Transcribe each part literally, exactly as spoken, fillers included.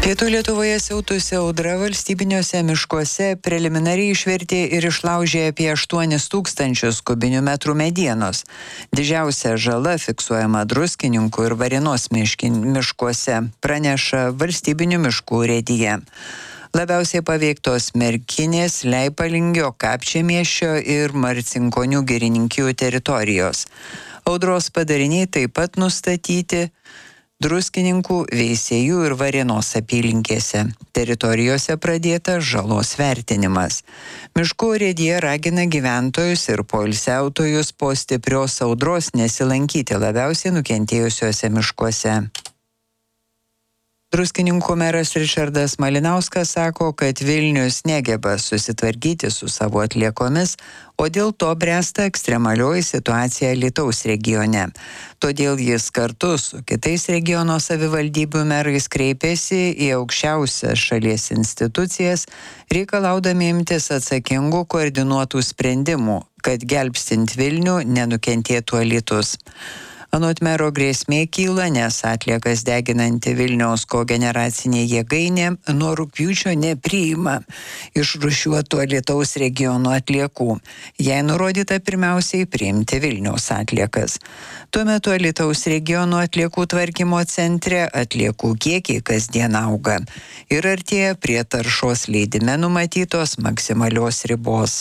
Pietų Lietuvoje siautusi audra valstybiniuose miškuose preliminariai išvertė ir išlaužė apie aštuonis tūkstančius kubinių metrų medienos. Didžiausia žala fiksuojama Druskininkų ir Varėnos miškuose, praneša valstybinių miškų urėdija. Labiausiai paveiktos Merkinės, Leipalingio, Kapčiamiesčio ir Marcinkonių girininkijų teritorijos. Audros padariniai taip pat nustatyti Druskininkų, Veisiejų ir Varėnos apylinkėse. Teritorijose pradėta žalos vertinimas. Miškų urėdija ragina gyventojus ir poilsiautojus po stiprios audros nesilankyti labiausiai nukentėjusiuose miškuose. Druskininkų meras Ričardas Malinauskas sako, kad Vilnius negeba susitvarkyti su savo atliekomis, o dėl to bręsta ekstremalioji situacija Alytaus regione. Todėl jis kartu su kitais regiono savivaldybių merais kreipėsi į aukščiausias šalies institucijas, reikalaudami imtis atsakingų koordinuotų sprendimų, kad gelbstint Vilnių nenukentėtų Alytus. Anot mero grėsmė kyla, nes atliekas deginanti Vilniaus kogeneracinė jėgainė nuo rugpjūčio nepriima išrūšiuotų Alytaus regiono atliekų. Jai nurodyta pirmiausiai priimti Vilniaus atliekas. Tuo metu Alytaus regiono atliekų tvarkymo centre atliekų kiekiai kasdien auga ir artėja prie taršos leidime numatytos maksimalios ribos.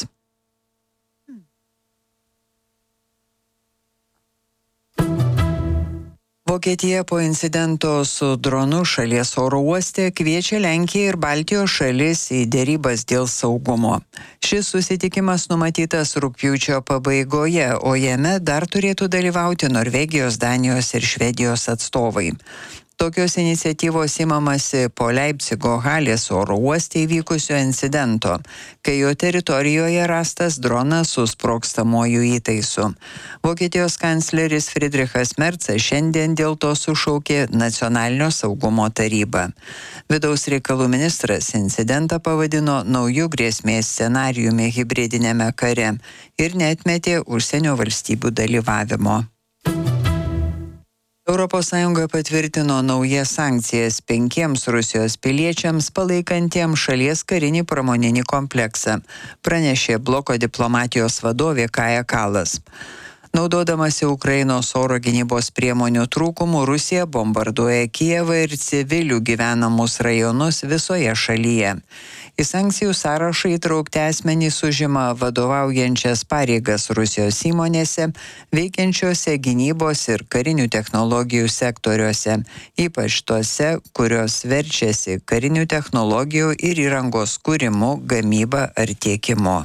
Vokietija po incidento su dronu šalies oro uoste kviečia Lenkiją ir Baltijos šalis į derybas dėl saugumo. Šis susitikimas numatytas rugpjūčio pabaigoje, o jame dar turėtų dalyvauti Norvegijos, Danijos ir Švedijos atstovai. Tokios iniciatyvos imamasi po Leipcigo Halės oro uoste įvykusio incidento, kai jo teritorijoje rastas dronas su sprogstamuoju įtaisu. Vokietijos kancleris Friedrichas Merzas šiandien dėl to sušaukė Nacionalinio saugumo tarybą. Vidaus reikalų ministras incidentą pavadino naujų grėsmės scenarijumi hibridinėme kare ir neatmetė užsienio valstybių dalyvavimo. Europos Sąjunga patvirtino naujas sankcijas penkiems Rusijos piliečiams palaikantiems šalies karinį pramoninį kompleksą, pranešė bloko diplomatijos vadovė Kaja Kallas. Naudodamasi Ukrainos oro gynybos priemonių trūkumų, Rusija bombarduoja Kijevą ir civilių gyvenamus rajonus visoje šalyje. Į sankcijų sąrašą įtraukti asmenys užima vadovaujančias pareigas Rusijos įmonėse, veikiančiose gynybos ir karinių technologijų sektoriuose, ypač tose, kurios verčiasi karinių technologijų ir įrangos kūrimu, gamyba ar tiekimu.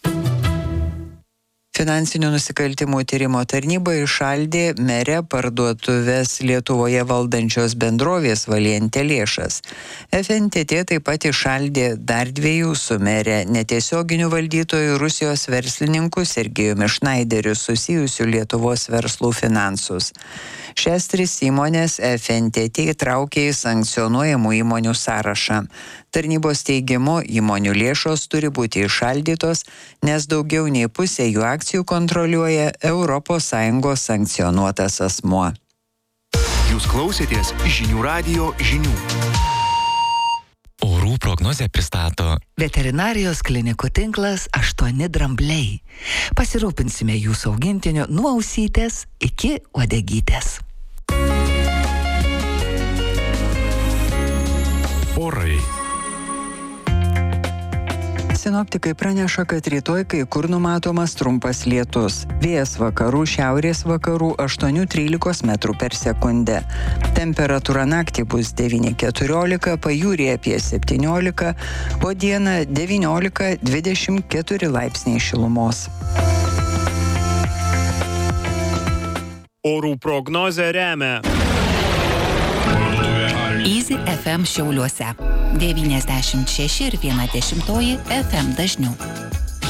Finansinių nusikaltimų tyrimo tarnyba įšaldė mere parduotuvės Lietuvoje valdančios bendrovės Valiente lėšas. F N T T taip pat įšaldė dar dviejų su mere netiesioginių valdytojų Rusijos verslininkų Sergejumi Šnaideriu susijusių Lietuvos verslų finansus. Šias tris įmonės F N T T įtraukė į sankcionuojamų įmonių sąrašą. Tarnybos teigimu, įmonių lėšos turi būti įšaldytos, nes daugiau nei pusė jų akcijų kontroliuoja Europos Sąjungos sankcionuotas asmuo. Jūs klausėtės žinių radijo žinių. Orų prognozę pristato Veterinarijos klinikų tinklas aštuoni drambliai. Pasirūpinsime jūsų augintiniu nuo ausytės iki uodegytės. Orai. Sinoptikai praneša, kad rytoj kai kur numatomas trumpas lietus. Vėjas vakarų, šiaurės vakarų aštuoni trylika metrų per sekundę. Temperatūra naktį bus devyni keturiolika, pajūryje apie septyniolika, o dieną devyniolika dvidešimt keturi laipsniai šilumos. Orų prognozę remia Easy F M Šiauliuose. devyniasdešimt šeši ir viena dešimtoji F M dažnių.